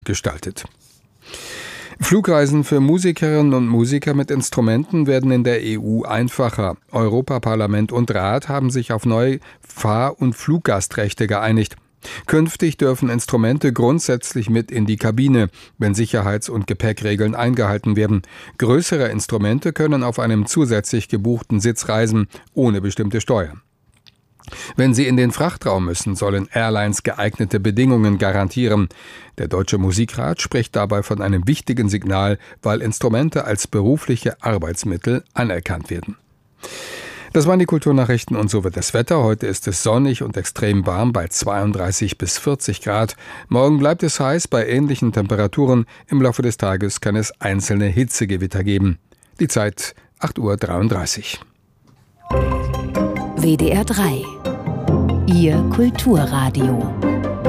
gestaltet. Flugreisen für Musikerinnen und Musiker mit Instrumenten werden in der EU einfacher. Europaparlament und Rat haben sich auf neue Fahr- und Fluggastrechte geeinigt. Künftig dürfen Instrumente grundsätzlich mit in die Kabine, wenn Sicherheits- und Gepäckregeln eingehalten werden. Größere Instrumente können auf einem zusätzlich gebuchten Sitz reisen, ohne bestimmte Steuer. Wenn sie in den Frachtraum müssen, sollen Airlines geeignete Bedingungen garantieren. Der Deutsche Musikrat spricht dabei von einem wichtigen Signal, weil Instrumente als berufliche Arbeitsmittel anerkannt werden. Das waren die Kulturnachrichten und so wird das Wetter. Heute ist es sonnig und extrem warm bei 32 bis 40 Grad. Morgen bleibt es heiß bei ähnlichen Temperaturen. Im Laufe des Tages kann es einzelne Hitzegewitter geben. Die Zeit 8:33 Uhr. WDR 3. Ihr Kulturradio.